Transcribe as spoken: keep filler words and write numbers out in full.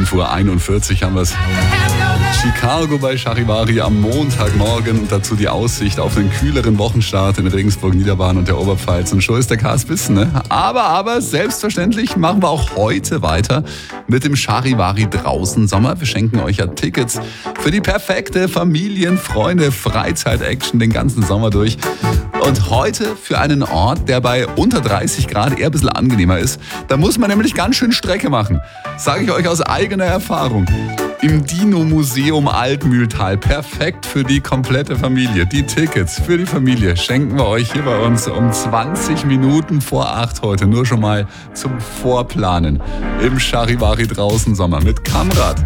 fünf Uhr einundvierzig haben wir es. Chicago bei Charivari am Montagmorgen und dazu die Aussicht auf einen kühleren Wochenstart in Regensburg, Niederbayern und der Oberpfalz. Und schon ist der Cast Bissen, ne? Aber, aber, selbstverständlich machen wir auch heute weiter mit dem Charivari draußen Sommer. Wir schenken euch ja Tickets für die perfekte Familien-, Freunde-, Freizeit-Action den ganzen Sommer durch. Und heute für einen Ort, der bei unter dreißig Grad eher ein bisschen angenehmer ist. Da muss man nämlich ganz schön Strecke machen. Sage ich euch aus eigener Erfahrung. Im Dino-Museum Altmühltal. Perfekt für die komplette Familie. Die Tickets für die Familie schenken wir euch hier bei uns um zwanzig Minuten vor acht heute. Nur schon mal zum Vorplanen im Charivari draußen Sommer mit Kamrad.